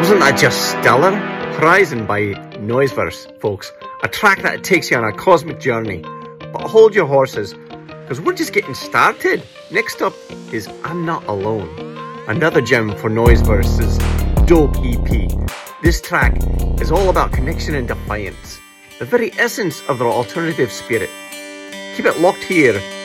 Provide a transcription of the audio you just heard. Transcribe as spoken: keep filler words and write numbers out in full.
Wasn't that just stellar? Horizon by Noiseverse, folks. A track that takes you on a cosmic journey. But hold your horses, because we're just getting started. Next up is I'm Not Alone. Another gem for Noiseverse's dope E P. This track is all about connection and defiance. The very essence of their alternative spirit. Keep it locked here